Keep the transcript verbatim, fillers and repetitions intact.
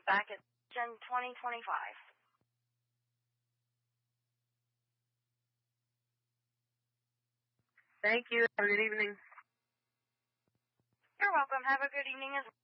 back at Gen twenty twenty-five. Thank you. Have a good evening. You're welcome. Have a good evening as well.